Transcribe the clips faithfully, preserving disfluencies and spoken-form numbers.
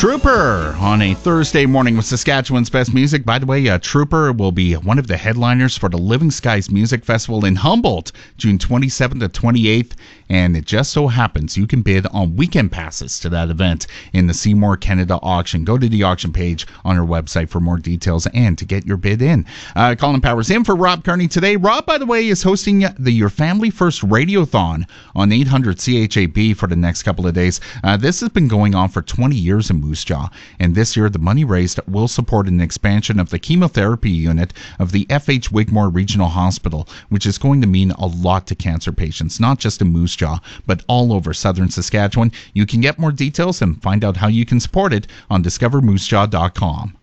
Trooper on a Thursday morning with Saskatchewan's best music. By the way, uh, Trooper will be one of the headliners for the Living Skies Music Festival in Humboldt, June twenty-seventh to twenty-eighth. And it just so happens you can bid on weekend passes to that event in the Seymour Canada auction. Go to the auction page on our website for more details and to get your bid in. Uh, Colin Powers in for Rob Kearney today. Rob, by the way, is hosting the Your Family First Radiothon on eight hundred C H A B for the next couple of days. Uh, this has been going on for twenty years in Moose Jaw, and this year the money raised will support an expansion of the chemotherapy unit of the F H Wigmore Regional Hospital, which is going to mean a lot to cancer patients, not just in Moose Jaw, but all over southern Saskatchewan. You can get more details and find out how you can support it on discover moose jaw dot com.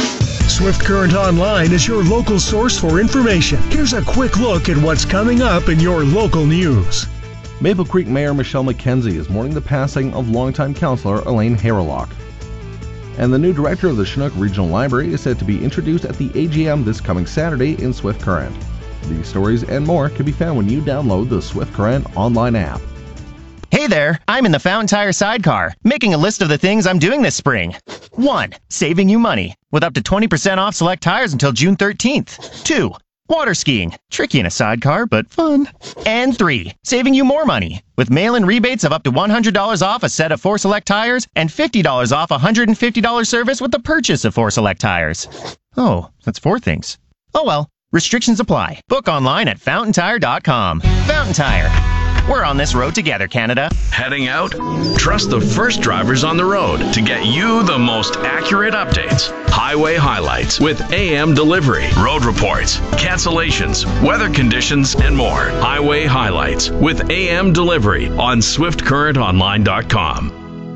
Swift Current Online is your local source for information. Here's a quick look at what's coming up in your local news. Maple Creek Mayor Michelle McKenzie is mourning the passing of longtime councillor Elaine Harralock. And the new director of the Chinook Regional Library is set to be introduced at the A G M this coming Saturday in Swift Current. These stories and more can be found when you download the Swift Current online app. Hey there, I'm in the Fountain Tire sidecar, making a list of the things I'm doing this spring. one. Saving you money, with up to twenty percent off select tires until June thirteenth. two. Water skiing, tricky in a sidecar, but fun. And three. Saving you more money, with mail-in rebates of up to one hundred dollars off a set of four select tires and fifty dollars off a one hundred fifty dollars service with the purchase of four select tires. Oh, that's four things. Oh well. Restrictions apply. Book online at fountain tire dot com. Fountain Tire. We're on this road together, Canada. Heading out? Trust the first drivers on the road to get you the most accurate updates. Highway highlights with A M delivery, road reports, cancellations, weather conditions, and more. Highway highlights with A M delivery on swift current online dot com.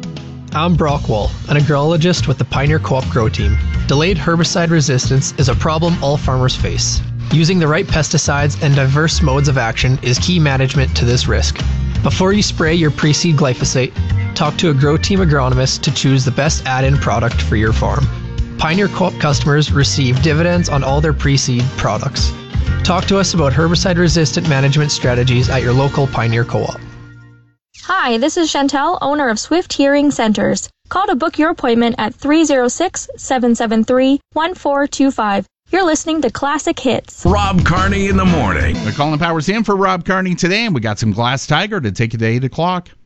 I'm Brock Wall, an agrologist with the Pioneer Co-op Grow Team. Delayed herbicide resistance is a problem all farmers face. Using the right pesticides and diverse modes of action is key management to this risk. Before you spray your pre-seed glyphosate, talk to a Grow Team agronomist to choose the best add-in product for your farm. Pioneer Co-op customers receive dividends on all their pre-seed products. Talk to us about herbicide-resistant management strategies at your local Pioneer Co-op. Hi, this is Chantel, owner of Swift Hearing Centers. Call to book your appointment at three oh six, seven seven three, one four two five. You're listening to Classic Hits. Rob Kearney in the morning. We're Colin Powers in for Rob Kearney today, and we got some Glass Tiger to take you to eight o'clock.